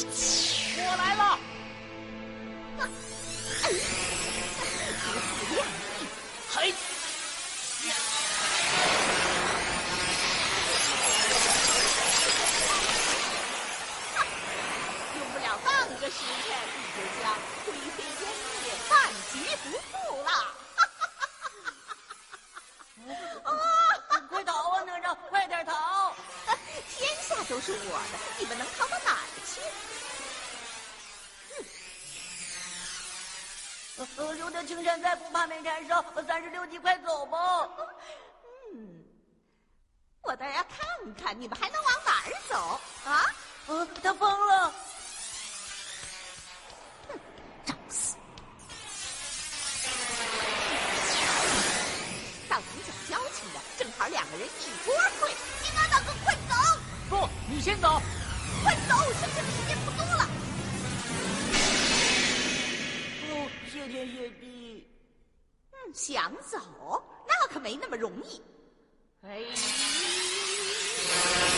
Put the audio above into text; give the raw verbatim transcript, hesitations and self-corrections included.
我来了。嘿。 用不了半个时辰，你就将灰飞烟灭，万劫不复了。 啊！快逃啊，哪吒！快点逃！ 天下都是我的，你们能逃到哪儿去？ 呃呃，留得青山在，不怕没柴烧。三十六计，快走吧！ 嗯，我倒要看看你们还能往哪儿走啊！ 呃，他疯了！ 哼，找死！到你讲交情的，正好两个人一锅烩。你们两个快走！ 不，你先走。 快走，剩下的时间不多了。 哦，谢天谢地。 嗯，想走那可没那么容易。 哎。